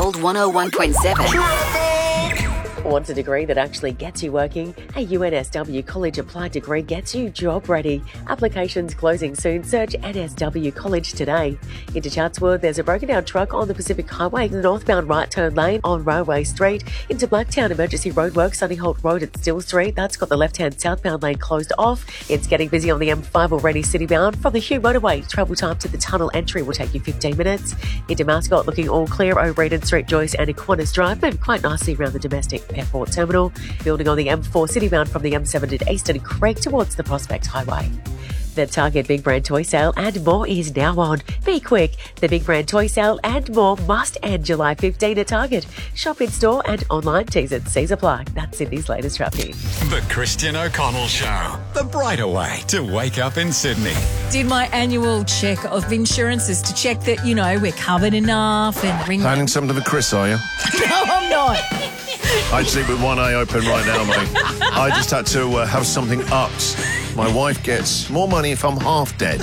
Gold 101.7. Want a degree that actually gets you working? A UNSW College Applied degree gets you job ready. Applications closing soon. Search NSW College today. Into Chatswood, there's a broken down truck on the Pacific Highway, the northbound right turn lane on Railway Street. Into Blacktown, emergency roadwork, Sunny Holt Road at Still Street. That's got the left-hand southbound lane closed off. It's getting busy on the M5 already citybound. From the Hugh motorway, travel time to the tunnel entry will take you 15 minutes. Into Mascot, looking all clear. O'Reilly Street, Joyce and Aquinas Drive, moving quite nicely around the domestic airport terminal. Building on the M4 citybound from the M7 at Eastern Creek towards the Prospect Highway. The Target Big Brand Toy Sale and more is now on. Be quick. The Big Brand Toy Sale and more must end July 15 at Target. Shop in store and online. T's and C's apply. That's Sydney's latest traffic. The Christian O'Connell Show. The brighter way to wake up in Sydney. Did my annual check of insurances to check that, we're covered enough and ring. Planning something for Chris, are you? No, I'm not. I'd sleep with one eye open right now, mate. I just had to have something upped. My wife gets more money if I'm half dead.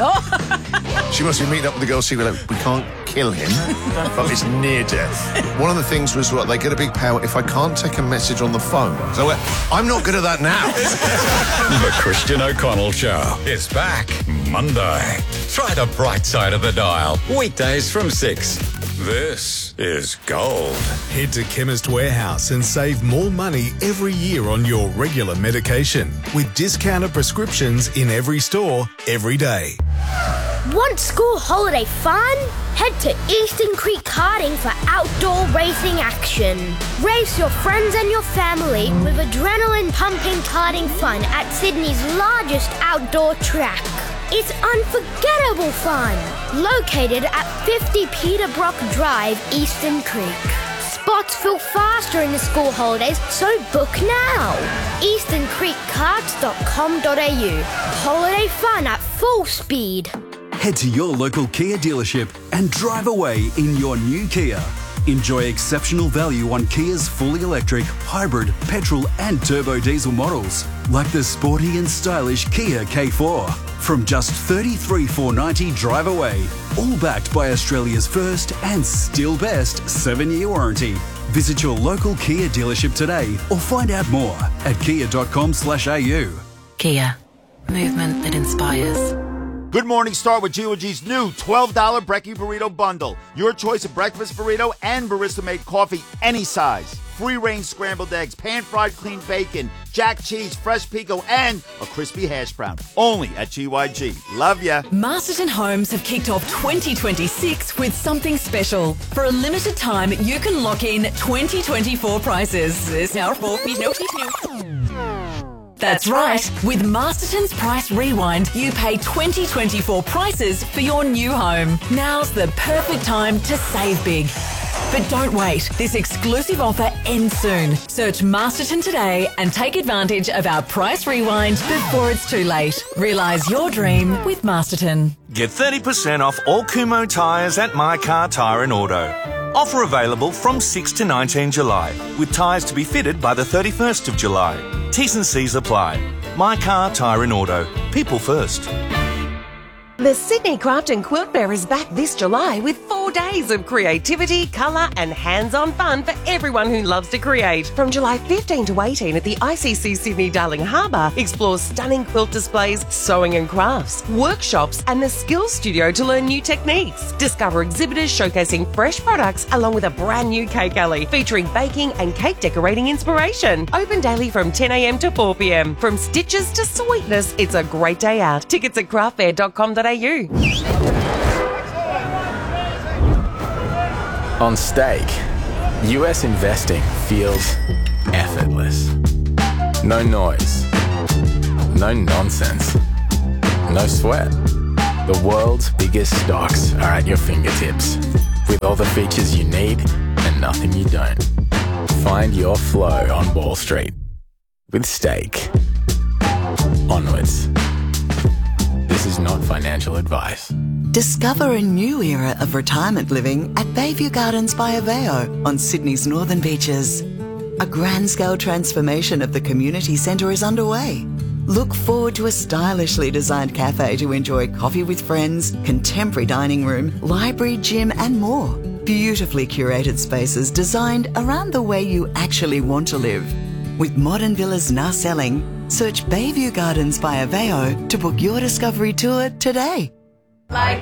She must be meeting up with the girl secret. We can't kill him, but it's near death. One of the things was, they get a big payout if I can't take a message on the phone. So I'm not good at that now. The Christian O'Connell Show is back Monday. Try the bright side of the dial. Weekdays from 6. This is gold. Head to Chemist Warehouse and save more money every year on your regular medication with discounted prescriptions in every store, every day. Want school holiday fun? Head to Eastern Creek Karting for outdoor racing action. Race your friends and your family with adrenaline-pumping karting fun at Sydney's largest outdoor track. It's unforgettable fun. Located at 50 Peter Brock Drive, Eastern Creek. Spots fill fast during the school holidays, so book now. easterncreekkarts.com.au. Holiday fun at full speed. Head to your local Kia dealership and drive away in your new Kia. Enjoy exceptional value on Kia's fully electric, hybrid, petrol and turbo diesel models, like the sporty and stylish Kia K4. From just $33,490 drive away, all backed by Australia's first and still best 7-year warranty. Visit your local Kia dealership today or find out more at kia.com/au. Kia, movement that inspires. Good morning, start with G.O.G's new $12 Brekkie Burrito Bundle. Your choice of breakfast burrito and barista-made coffee, any size. Free-range scrambled eggs, pan-fried clean bacon, jack cheese, fresh pico, and a crispy hash brown. Only at GYG. Love ya. Masterton Homes have kicked off 2026 with something special. For a limited time, you can lock in 2024 prices. That's right. With Masterton's Price Rewind, you pay 2024 prices for your new home. Now's the perfect time to save big. But don't wait. This exclusive offer ends soon. Search Masterton today and take advantage of our Price Rewind before it's too late. Realise your dream with Masterton. Get 30% off all Kumho tyres at My Car Tyre & Auto. Offer available from 6 to 19 July, with tyres to be fitted by the 31st of July. T's and C's apply. My Car Tyre & Auto. People first. The Sydney Craft and Quilt Fair is back this July with 4 days of creativity, colour and hands-on fun for everyone who loves to create. From July 15 to 18 at the ICC Sydney Darling Harbour, explore stunning quilt displays, sewing and crafts, workshops and the Skills Studio to learn new techniques. Discover exhibitors showcasing fresh products along with a brand new cake alley featuring baking and cake decorating inspiration. Open daily from 10 a.m. to 4 p.m. From stitches to sweetness, it's a great day out. Tickets at craftfair.com.au. On Stake, US investing feels effortless. No noise, no nonsense, no sweat. The world's biggest stocks are at your fingertips, with all the features you need and nothing you don't. Find your flow on Wall Street with Stake. Onwards. This is not financial advice. Discover a new era of retirement living at Bayview Gardens by Aveo on Sydney's northern beaches. A grand-scale transformation of the community centre is underway. Look forward to a stylishly designed cafe to enjoy coffee with friends, contemporary dining room, library, gym and more. Beautifully curated spaces designed around the way you actually want to live. With modern villas now selling, search Bayview Gardens by Aveo to book your discovery tour today. Like